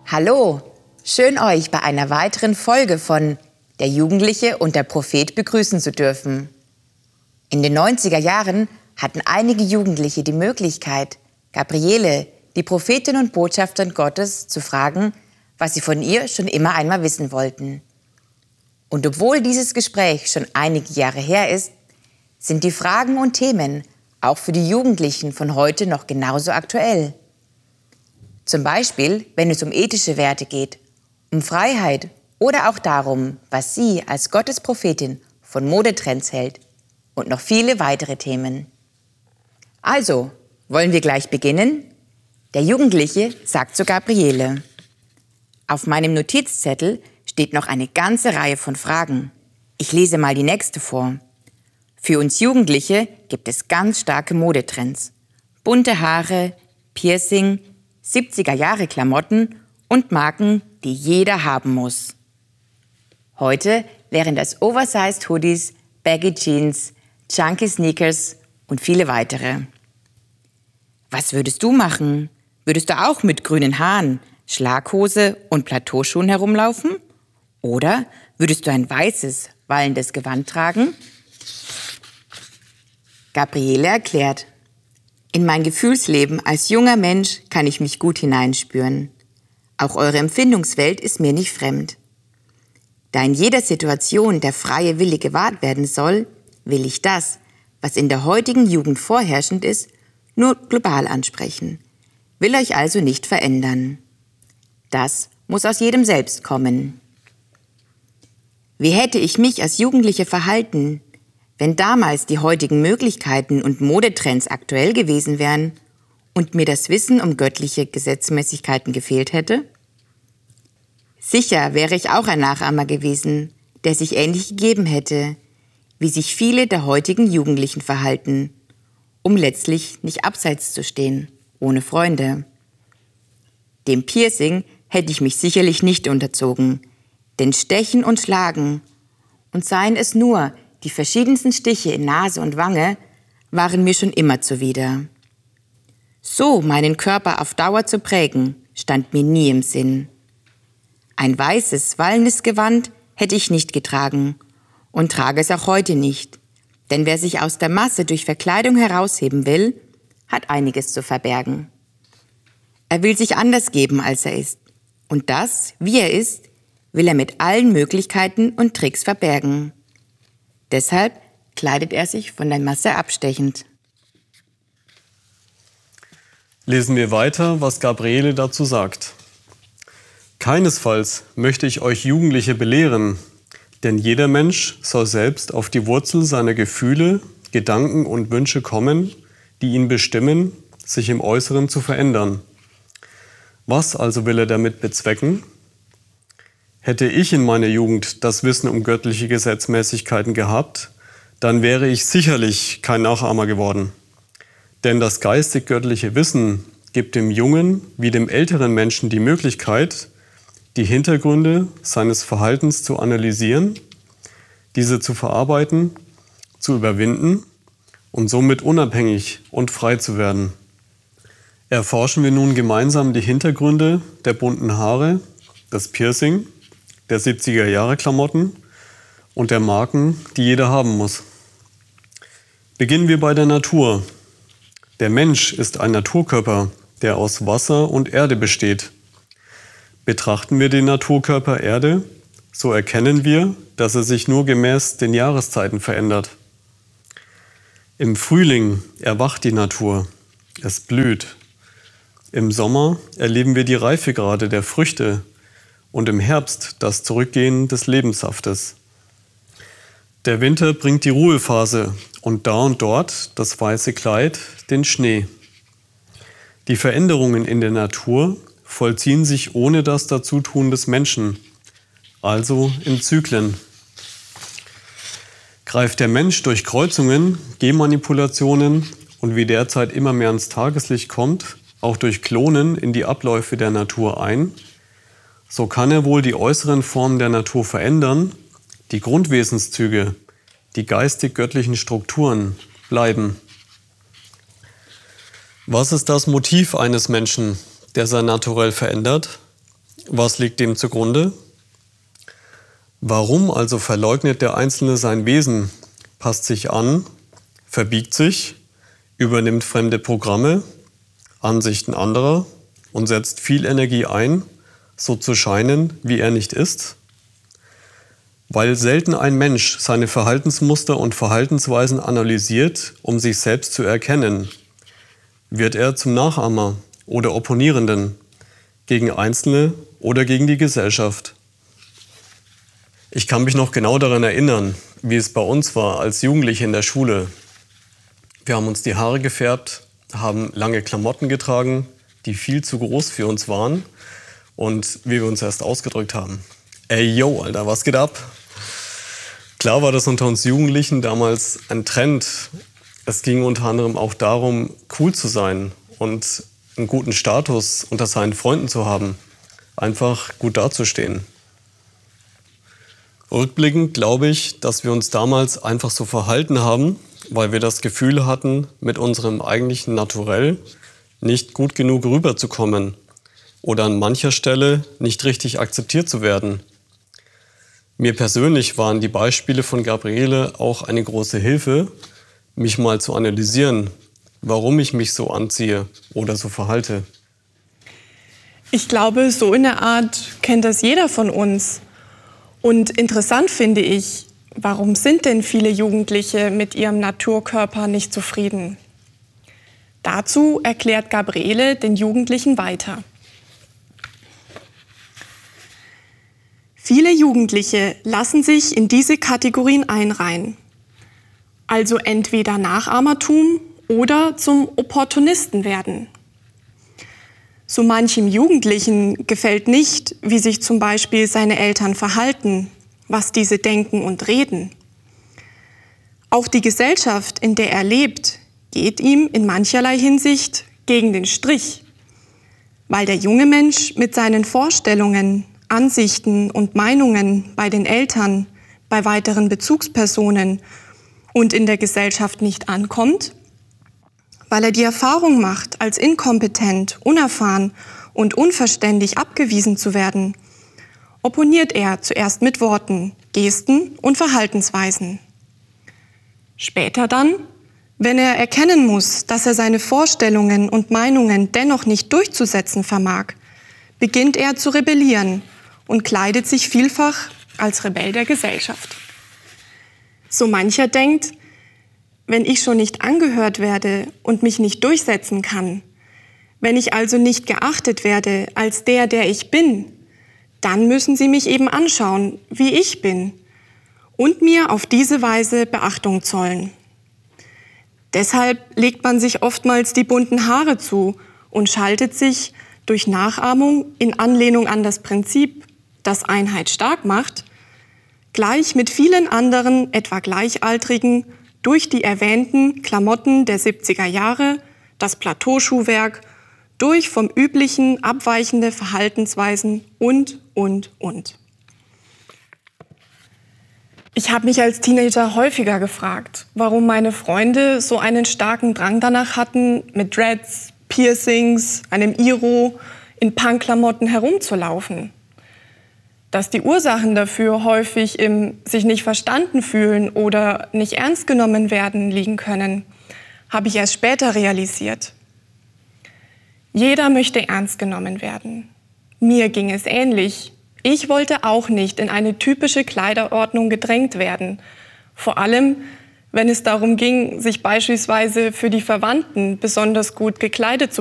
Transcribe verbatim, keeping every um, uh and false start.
Hallo, schön euch bei einer weiteren Folge von Der Jugendliche und der Prophet begrüßen zu dürfen. In den neunziger Jahren hatten einige Jugendliche die Möglichkeit, Gabriele, die Prophetin und Botschafterin Gottes, zu fragen, was sie von ihr schon immer einmal wissen wollten. Und obwohl dieses Gespräch schon einige Jahre her ist, sind die Fragen und Themen auch für die Jugendlichen von heute noch genauso aktuell. Zum Beispiel, wenn es um ethische Werte geht, um Freiheit oder auch darum, was sie als Gottes Prophetin von Modetrends hält und noch viele weitere Themen. Also, wollen wir gleich beginnen? Der Jugendliche sagt zu Gabriele: Auf meinem Notizzettel steht noch eine ganze Reihe von Fragen. Ich lese mal die nächste vor. Für uns Jugendliche gibt es ganz starke Modetrends. Bunte Haare, Piercing, siebziger-Jahre-Klamotten und Marken, die jeder haben muss. Heute wären das Oversized Hoodies, Baggy Jeans, Chunky Sneakers und viele weitere. Was würdest du machen? Würdest du auch mit grünen Haaren, Schlaghose und Plateauschuhen herumlaufen? Oder würdest du ein weißes, wallendes Gewand tragen? Gabriele erklärt: In mein Gefühlsleben als junger Mensch kann ich mich gut hineinspüren. Auch eure Empfindungswelt ist mir nicht fremd. Da in jeder Situation der freie Wille gewahrt werden soll, will ich das, was in der heutigen Jugend vorherrschend ist, nur global ansprechen. Will euch also nicht verändern. Das muss aus jedem selbst kommen. Wie hätte ich mich als Jugendliche verhalten, wenn damals die heutigen Möglichkeiten und Modetrends aktuell gewesen wären und mir das Wissen um göttliche Gesetzmäßigkeiten gefehlt hätte? Sicher wäre ich auch ein Nachahmer gewesen, der sich ähnlich gegeben hätte, wie sich viele der heutigen Jugendlichen verhalten, um letztlich nicht abseits zu stehen, ohne Freunde. Dem Piercing hätte ich mich sicherlich nicht unterzogen, denn Stechen und Schlagen, und seien es nur die verschiedensten Stiche in Nase und Wange, waren mir schon immer zuwider. So meinen Körper auf Dauer zu prägen, stand mir nie im Sinn. Ein weißes, wallendes Gewand hätte ich nicht getragen und trage es auch heute nicht, denn wer sich aus der Masse durch Verkleidung herausheben will, hat einiges zu verbergen. Er will sich anders geben, als er ist, und das, wie er ist, will er mit allen Möglichkeiten und Tricks verbergen. Deshalb kleidet er sich von der Masse abstechend. Lesen wir weiter, was Gabriele dazu sagt. Keinesfalls möchte ich euch Jugendliche belehren, denn jeder Mensch soll selbst auf die Wurzel seiner Gefühle, Gedanken und Wünsche kommen, die ihn bestimmen, sich im Äußeren zu verändern. Was also will er damit bezwecken? Hätte ich in meiner Jugend das Wissen um göttliche Gesetzmäßigkeiten gehabt, dann wäre ich sicherlich kein Nachahmer geworden. Denn das geistig-göttliche Wissen gibt dem jungen wie dem älteren Menschen die Möglichkeit, die Hintergründe seines Verhaltens zu analysieren, diese zu verarbeiten, zu überwinden und somit unabhängig und frei zu werden. Erforschen wir nun gemeinsam die Hintergründe der bunten Haare, das Piercing, der siebziger-Jahre-Klamotten und der Marken, die jeder haben muss. Beginnen wir bei der Natur. Der Mensch ist ein Naturkörper, der aus Wasser und Erde besteht. Betrachten wir den Naturkörper Erde, so erkennen wir, dass er sich nur gemäß den Jahreszeiten verändert. Im Frühling erwacht die Natur, es blüht. Im Sommer erleben wir die Reifegrade der Früchte und im Herbst das Zurückgehen des Lebenssaftes. Der Winter bringt die Ruhephase und da und dort das weiße Kleid, den Schnee. Die Veränderungen in der Natur vollziehen sich ohne das Dazutun des Menschen, also in Zyklen. Greift der Mensch durch Kreuzungen, Genmanipulationen und wie derzeit immer mehr ans Tageslicht kommt, auch durch Klonen in die Abläufe der Natur ein, so kann er wohl die äußeren Formen der Natur verändern, die Grundwesenszüge, die geistig-göttlichen Strukturen bleiben. Was ist das Motiv eines Menschen, der sein Naturell verändert? Was liegt dem zugrunde? Warum also verleugnet der Einzelne sein Wesen, passt sich an, verbiegt sich, übernimmt fremde Programme, Ansichten anderer und setzt viel Energie ein, so zu scheinen, wie er nicht ist? Weil selten ein Mensch seine Verhaltensmuster und Verhaltensweisen analysiert, um sich selbst zu erkennen, wird er zum Nachahmer oder Opponierenden gegen Einzelne oder gegen die Gesellschaft. Ich kann mich noch genau daran erinnern, wie es bei uns war als Jugendliche in der Schule. Wir haben uns die Haare gefärbt, haben lange Klamotten getragen, die viel zu groß für uns waren und wie wir uns erst ausgedrückt haben. Ey, yo, Alter, was geht ab? Klar war das unter uns Jugendlichen damals ein Trend. Es ging unter anderem auch darum, cool zu sein und einen guten Status unter seinen Freunden zu haben. Einfach gut dazustehen. Rückblickend glaube ich, dass wir uns damals einfach so verhalten haben, weil wir das Gefühl hatten, mit unserem eigentlichen Naturell nicht gut genug rüberzukommen oder an mancher Stelle nicht richtig akzeptiert zu werden. Mir persönlich waren die Beispiele von Gabriele auch eine große Hilfe, mich mal zu analysieren, warum ich mich so anziehe oder so verhalte. Ich glaube, so in der Art kennt das jeder von uns. Und interessant finde ich, warum sind denn viele Jugendliche mit ihrem Naturkörper nicht zufrieden? Dazu erklärt Gabriele den Jugendlichen weiter. Viele Jugendliche lassen sich in diese Kategorien einreihen. Also entweder Nachahmertum oder zum Opportunisten werden. So manchem Jugendlichen gefällt nicht, wie sich zum Beispiel seine Eltern verhalten, was diese denken und reden. Auch die Gesellschaft, in der er lebt, geht ihm in mancherlei Hinsicht gegen den Strich, weil der junge Mensch mit seinen Vorstellungen, Ansichten und Meinungen bei den Eltern, bei weiteren Bezugspersonen und in der Gesellschaft nicht ankommt, weil er die Erfahrung macht, als inkompetent, unerfahren und unverständlich abgewiesen zu werden, opponiert er zuerst mit Worten, Gesten und Verhaltensweisen. Später dann, wenn er erkennen muss, dass er seine Vorstellungen und Meinungen dennoch nicht durchzusetzen vermag, beginnt er zu rebellieren und kleidet sich vielfach als Rebell der Gesellschaft. So mancher denkt, wenn ich schon nicht angehört werde und mich nicht durchsetzen kann, wenn ich also nicht geachtet werde als der, der ich bin, dann müssen sie mich eben anschauen, wie ich bin, und mir auf diese Weise Beachtung zollen. Deshalb legt man sich oftmals die bunten Haare zu und schaltet sich durch Nachahmung in Anlehnung an das Prinzip, das Einheit stark macht, gleich mit vielen anderen, etwa Gleichaltrigen, durch die erwähnten Klamotten der siebziger Jahre, das Plateauschuhwerk, durch vom Üblichen abweichende Verhaltensweisen und, und, und. Ich habe mich als Teenager häufiger gefragt, warum meine Freunde so einen starken Drang danach hatten, mit Dreads, Piercings, einem Iro, in Punkklamotten herumzulaufen. Dass die Ursachen dafür häufig im sich nicht verstanden fühlen oder nicht ernst genommen werden liegen können, habe ich erst später realisiert. Jeder möchte ernst genommen werden. Mir ging es ähnlich. Ich wollte auch nicht in eine typische Kleiderordnung gedrängt werden. Vor allem, wenn es darum ging, sich beispielsweise für die Verwandten besonders gut gekleidet zu